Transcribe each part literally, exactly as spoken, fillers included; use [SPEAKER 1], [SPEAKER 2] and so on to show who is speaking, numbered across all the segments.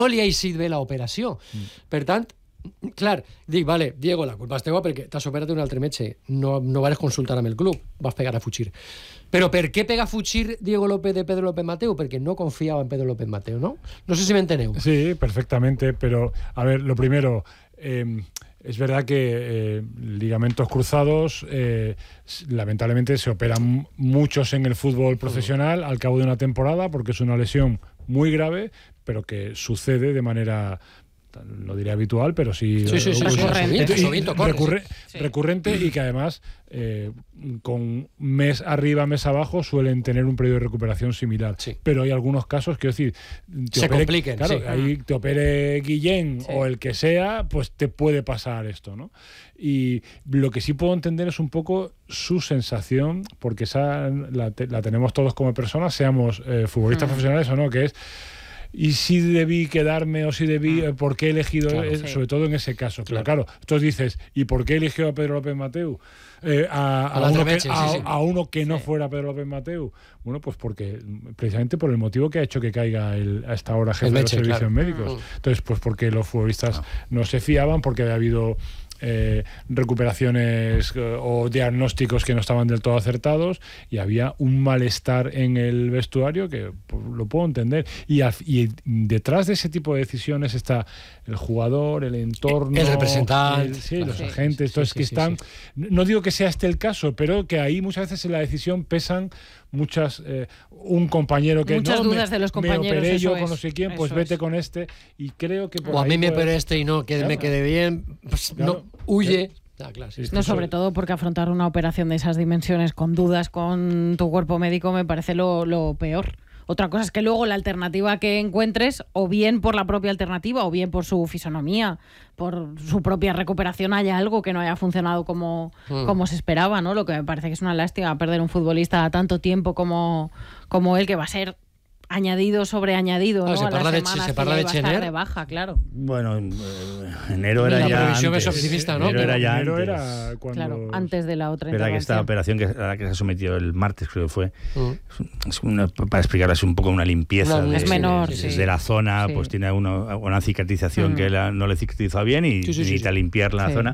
[SPEAKER 1] li ha eixit bé l'operació. Mm. Per tant, clar, dic, vale, Diego, la culpa és teua perquè t'has operat un altre metge, no, no vas consultar amb el club, vas pegar a fugir. Però per què pega a fugir Diego López de Pedro López Mateu? Perquè no confiaba en Pedro López Mateu, ¿no? No sé si me enteneu.
[SPEAKER 2] Sí, perfectamente, pero, a ver, lo primero, eh, es verdad que eh, ligamentos cruzados, eh, lamentablemente se operan muchos en el fútbol profesional al cabo de una temporada porque es una lesión muy grave, pero que sucede de manera... no diré habitual, pero sí,
[SPEAKER 1] sí, sí, sí,
[SPEAKER 2] recurrente,
[SPEAKER 1] sí,
[SPEAKER 2] y, recurre, sí. recurrente y que además eh, con mes arriba, mes abajo suelen tener un periodo de recuperación similar. Sí. Pero hay algunos casos que, decir, te
[SPEAKER 1] se
[SPEAKER 2] opere,
[SPEAKER 1] compliquen.
[SPEAKER 2] Claro,
[SPEAKER 1] Sí.
[SPEAKER 2] ahí te opere Guillén sí. o el que sea, pues te puede pasar esto, ¿no? Y lo que sí puedo entender es un poco su sensación, porque esa la, te, la tenemos todos como personas, seamos eh, futbolistas mm. profesionales o no, que es y si debí quedarme o si debí, mm. ¿por qué he elegido, claro, eh, sí. sobre todo en ese caso? Pero claro, claro, entonces dices, ¿y por qué eligió a Pedro López Mateu? Eh, a, a, a, uno que, a, sí, sí. a uno que no sí. fuera Pedro López Mateu. Bueno, pues porque precisamente por el motivo que ha hecho que caiga el, a esta hora jefe el de los servicios claro. médicos. Mm. Entonces, pues porque los futbolistas no, no se fiaban, porque había habido Eh, recuperaciones eh, o diagnósticos que no estaban del todo acertados y había un malestar en el vestuario que pues, lo puedo entender y, al, y detrás de ese tipo de decisiones está el jugador, el entorno,
[SPEAKER 1] el representante,
[SPEAKER 2] el, sí, los sí, agentes, sí, entonces sí, que sí, están sí, sí. no digo que sea este el caso, pero que ahí muchas veces en la decisión pesan muchas eh, un compañero que
[SPEAKER 3] muchas
[SPEAKER 2] no
[SPEAKER 3] dudas
[SPEAKER 2] me,
[SPEAKER 3] de los compañeros,
[SPEAKER 2] me operé yo
[SPEAKER 3] es,
[SPEAKER 2] con no sé quién, pues vete es. con este y creo que por
[SPEAKER 1] o a mí me
[SPEAKER 2] puede...
[SPEAKER 1] operé este y no, que claro. me quede bien, pues
[SPEAKER 2] claro.
[SPEAKER 1] no, huye. Ah, claro, sí,
[SPEAKER 3] no, sobre todo porque afrontar una operación de esas dimensiones con dudas con tu cuerpo médico me parece lo, lo peor. Otra cosa es que luego la alternativa que encuentres, o bien por la propia alternativa, o bien por su fisonomía, por su propia recuperación, haya algo que no haya funcionado como, mm. como se esperaba, ¿no? Lo que me parece que es una lástima perder un futbolista tanto tiempo como, como él, que va a ser añadido sobre añadido, ¿no?
[SPEAKER 1] Ah, se parla
[SPEAKER 3] a
[SPEAKER 1] de,
[SPEAKER 3] las
[SPEAKER 1] se parla de Chener
[SPEAKER 3] de baja, claro.
[SPEAKER 4] Bueno, eh, enero era
[SPEAKER 1] la
[SPEAKER 4] ya
[SPEAKER 1] previsión
[SPEAKER 4] antes.
[SPEAKER 1] es optimista, ¿no?
[SPEAKER 4] Enero era ya
[SPEAKER 2] enero
[SPEAKER 4] antes.
[SPEAKER 2] Era cuando...
[SPEAKER 3] Claro, antes de la otra
[SPEAKER 4] intervención. Verdad que esta operación que, a la que se ha sometido el martes, creo que fue, mm. es una, para explicarlo, es un poco una limpieza.
[SPEAKER 3] No,
[SPEAKER 4] de,
[SPEAKER 3] es menor,
[SPEAKER 4] de,
[SPEAKER 3] sí.
[SPEAKER 4] Desde la zona,
[SPEAKER 3] sí.
[SPEAKER 4] pues tiene una, una cicatrización mm. que la, no le cicatrizó bien y
[SPEAKER 1] sí, sí,
[SPEAKER 4] necesita
[SPEAKER 1] sí, sí.
[SPEAKER 4] limpiar la
[SPEAKER 3] sí.
[SPEAKER 4] zona.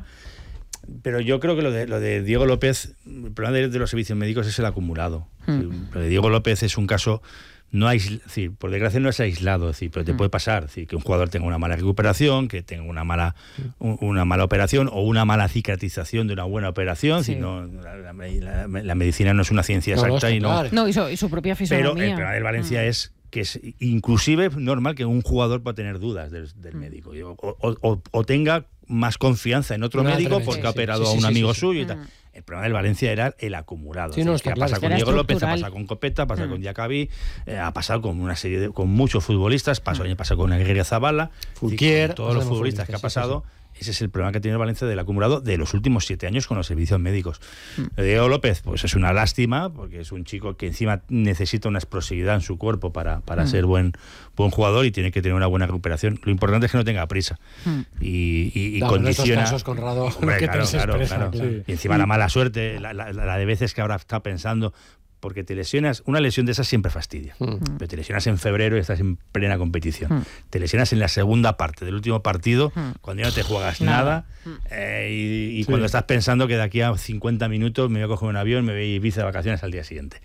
[SPEAKER 4] Pero yo creo que lo de, lo de Diego López, el problema de, de los servicios médicos es el acumulado. Mm. Lo de Diego López es un caso... No hay, es decir, por desgracia no es aislado, es decir, pero te mm. puede pasar, es decir, que un jugador tenga una mala recuperación, que tenga una mala un, una mala operación o una mala cicatrización de una buena operación, sí. si no, la, la, la, la medicina no es una ciencia
[SPEAKER 1] no,
[SPEAKER 4] exacta
[SPEAKER 1] no,
[SPEAKER 4] y no.
[SPEAKER 3] Claro. No, y su, y su propia fisonomía.
[SPEAKER 4] Pero el problema del Valencia mm. es que es inclusive normal que un jugador pueda tener dudas del, del mm. médico o, o, o, o tenga más confianza en otro una médico porque sí, ha operado sí, sí, a un sí, amigo sí, suyo sí. y tal. Mm. El problema del Valencia era el acumulado.
[SPEAKER 1] Sí, no,
[SPEAKER 4] que ha
[SPEAKER 1] claro,
[SPEAKER 4] pasado con Diego López, ha pasado con Copeta, ha pasado mm. con Diacabí, eh, ha pasado con una serie de, con muchos futbolistas, pasó, mm. pasó con Aguirre Zabala,
[SPEAKER 1] Fulquier,
[SPEAKER 4] todos los futbolistas que ha pasado. Sí, sí. Ese es el problema que tiene el Valencia del acumulado de los últimos siete años con los servicios médicos. Mm. Diego López, pues es una lástima, porque es un chico que encima necesita una explosividad en su cuerpo para, para mm. ser buen, buen jugador y tiene que tener una buena recuperación. Lo importante es que no tenga prisa. Mm. Y, y, y
[SPEAKER 1] no,
[SPEAKER 4] condiciona...
[SPEAKER 1] En estos casos, Conrado,
[SPEAKER 4] hombre, claro, claro,
[SPEAKER 1] expresa,
[SPEAKER 4] claro.
[SPEAKER 1] claro.
[SPEAKER 4] Y encima la mala suerte, la, la, la de veces que ahora está pensando... Porque te lesionas, una lesión de esas siempre fastidia, mm. pero te lesionas en febrero y estás en plena competición. Mm. Te lesionas en la segunda parte del último partido, mm. cuando ya no te juegas nada, nada eh, y, y sí. cuando estás pensando que de aquí a cincuenta minutos me voy a coger un avión, me voy a Ibiza de vacaciones al día siguiente.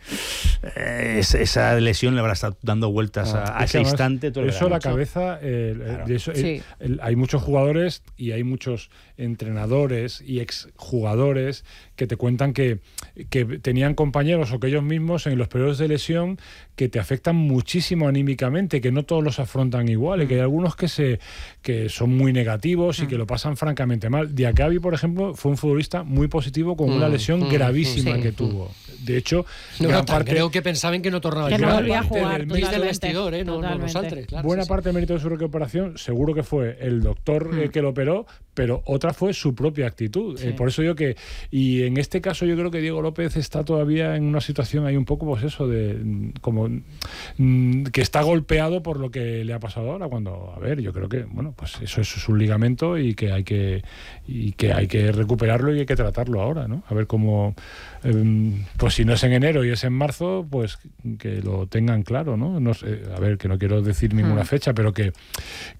[SPEAKER 4] Eh, es, esa lesión le habrá estado dando vueltas ah, a, a ese además, instante. Todo
[SPEAKER 2] eso la cabeza, eh, claro. de eso, sí. el, el, hay muchos jugadores y hay muchos entrenadores y exjugadores que te cuentan que, que tenían compañeros o que ellos mismos en los periodos de lesión que te afectan muchísimo anímicamente, que no todos los afrontan igual, mm. y que hay algunos que se que son muy negativos y mm. que lo pasan francamente mal. Diacabí, por ejemplo, fue un futbolista muy positivo con mm. una lesión mm. gravísima sí. que tuvo. De hecho,
[SPEAKER 1] no,
[SPEAKER 2] gran
[SPEAKER 1] no,
[SPEAKER 2] parte,
[SPEAKER 1] creo que pensaban que no tornaba
[SPEAKER 3] que
[SPEAKER 1] a
[SPEAKER 3] no volvía a jugar
[SPEAKER 1] del mérito del vestidor, ¿eh? no, no los altres, claro,
[SPEAKER 2] buena
[SPEAKER 1] sí,
[SPEAKER 2] parte del mérito de su recuperación seguro que fue el doctor mm. eh, que lo operó, pero otra fue su propia actitud. Sí. Eh, por eso digo que, y en este caso yo creo que Diego López está todavía en una situación ahí un poco, pues eso, de como mm, que está golpeado por lo que le ha pasado ahora, cuando, a ver, yo creo que, bueno, pues eso, eso es un ligamento y que hay que y que hay que recuperarlo y hay que tratarlo ahora, ¿no? A ver cómo, eh, pues si no es en enero y es en marzo, pues que lo tengan claro, ¿no? No sé, a ver, que no quiero decir ninguna mm. fecha, pero que,